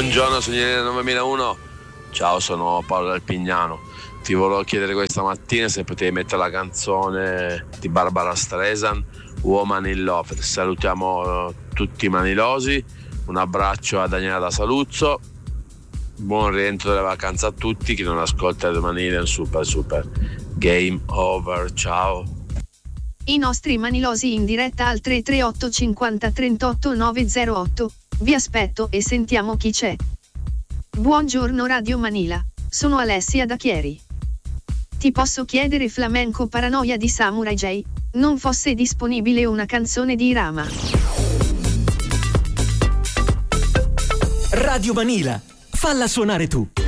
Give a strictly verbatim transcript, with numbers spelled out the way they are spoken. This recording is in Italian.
Buongiorno signore novemilauno, ciao, sono Paolo dal Pignano. Ti volevo chiedere questa mattina se potevi mettere la canzone di Barbara Streisand, Woman in Love. Salutiamo tutti i manilosi, un abbraccio a Daniela da Saluzzo, buon rientro delle vacanze a tutti. Chi non ascolta il Manile è un super super game over, ciao. I nostri manilosi in diretta al tre tre otto cinquanta trentotto novecentotto. Vi aspetto e sentiamo chi c'è. Buongiorno Radio Manila, sono Alessia da Chieri. Ti posso chiedere Flamenco Paranoia di Samurai J? Non fosse disponibile una canzone di Irama? Radio Manila, falla suonare tu.